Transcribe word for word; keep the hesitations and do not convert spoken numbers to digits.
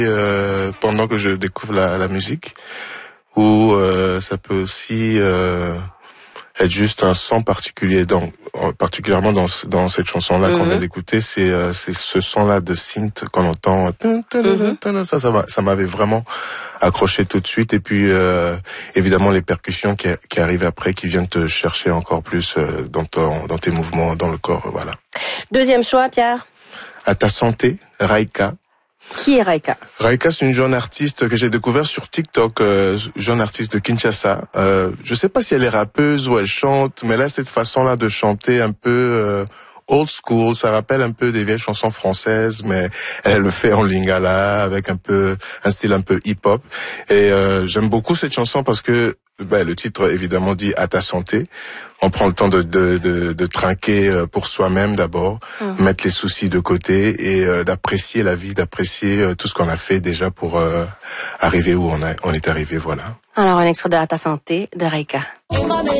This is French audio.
euh, pendant que je découvre la, la musique, ou euh, ça peut aussi euh, être juste un son particulier. Donc, particulièrement dans dans cette chanson-là mm-hmm. qu'on vient d'écouter, c'est euh, c'est ce son-là de synth qu'on entend. Mm-hmm. Ça, ça, ça m'avait vraiment accroché tout de suite. Et puis, euh, évidemment, les percussions qui, qui arrivent après, qui viennent te chercher encore plus euh, dans ton, dans tes mouvements, dans le corps, voilà. Deuxième choix, Pierre. À ta santé, Raika. Qui est Raika? Raika, c'est une jeune artiste que j'ai découvert sur TikTok, euh, jeune artiste de Kinshasa. Euh, je sais pas si elle est rappeuse ou elle chante, mais là, cette façon-là de chanter un peu euh, old school, ça rappelle un peu des vieilles chansons françaises, mais elle le fait en lingala, avec un peu un style un peu hip-hop. Et euh, j'aime beaucoup cette chanson parce que ben, le titre, évidemment, dit « À ta santé ». On prend le temps de, de, de, de trinquer pour soi-même d'abord, mmh. mettre les soucis de côté et euh, d'apprécier la vie, d'apprécier euh, tout ce qu'on a fait déjà pour euh, arriver où on, a, on est arrivé, voilà. Alors, un extrait de « À ta santé » de Raika.